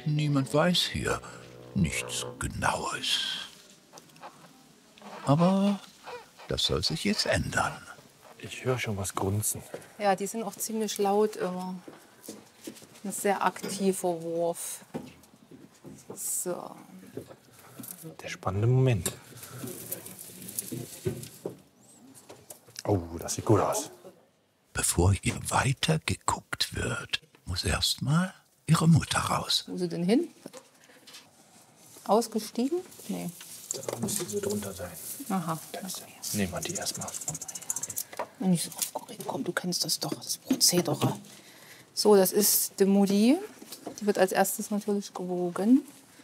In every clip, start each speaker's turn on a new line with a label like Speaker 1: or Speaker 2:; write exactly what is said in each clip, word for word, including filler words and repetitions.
Speaker 1: Niemand weiß hier nichts Genaues. Aber das soll sich jetzt ändern.
Speaker 2: Ich höre schon was grunzen.
Speaker 3: Ja, die sind auch ziemlich laut immer. Ein sehr aktiver Wurf. So.
Speaker 2: Der spannende Moment. Oh, das sieht gut aus.
Speaker 1: Bevor hier weiter geguckt wird, muss erst mal ihre Mutter raus.
Speaker 3: Wo sie denn hin? Ausgestiegen? Nee.
Speaker 2: Da müsste sie drunter sein.
Speaker 3: Aha.
Speaker 2: Okay. Nehmen wir die erstmal.
Speaker 3: Nicht so aufgeregt. Komm, du kennst das doch, das Prozedere. So, das ist die Mutti. Die wird als erstes natürlich gewogen.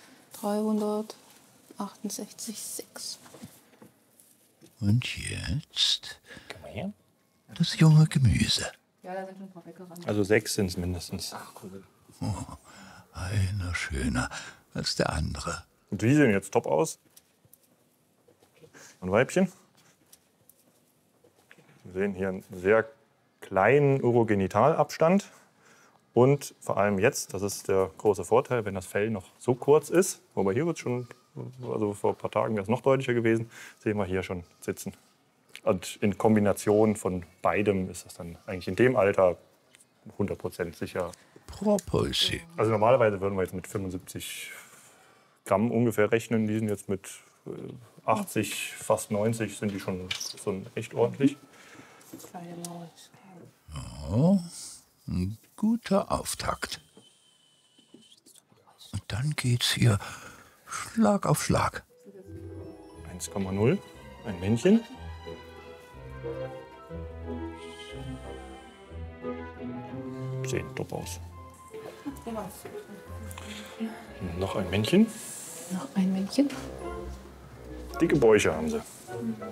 Speaker 3: dreihundertachtundsechzig Komma sechs.
Speaker 1: Und jetzt
Speaker 2: Komm mal her.
Speaker 1: das junge Gemüse.
Speaker 3: Ja, da sind schon ein paar weggerannt.
Speaker 2: Also sechs sind es mindestens.
Speaker 1: Oh, einer schöner als der andere.
Speaker 2: Und die sehen jetzt top aus. Ein Weibchen. Wir sehen hier einen sehr kleinen Urogenitalabstand. Und vor allem jetzt, das ist der große Vorteil, wenn das Fell noch so kurz ist, wobei hier wird schon, also vor ein paar Tagen wäre es noch deutlicher gewesen, sehen wir hier schon sitzen. Und in Kombination von beidem ist das dann eigentlich in dem Alter hundert Prozent sicher.
Speaker 1: Propulsi.
Speaker 2: Also normalerweise würden wir jetzt mit fünfundsiebzig Gramm ungefähr rechnen. Die sind jetzt mit achtzig, fast neunzig, sind die schon, schon echt ordentlich.
Speaker 1: Oh, ein guter Auftakt. Und dann geht's hier Schlag auf Schlag.
Speaker 2: eins Komma null, ein Männchen. Sehen top aus. Noch ein Männchen.
Speaker 3: Noch ein Männchen.
Speaker 2: Dicke Bäuche haben sie.